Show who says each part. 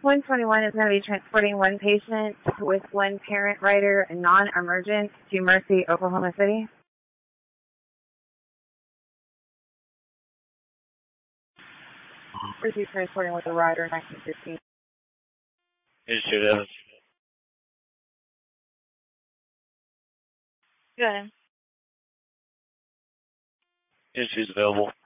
Speaker 1: 121 is going to be transporting one patient with one parent rider and non-emergent to Mercy, Oklahoma City. Mercy transporting with a rider 1915.
Speaker 2: Institute Evans.
Speaker 1: Go ahead.
Speaker 2: Institute's available.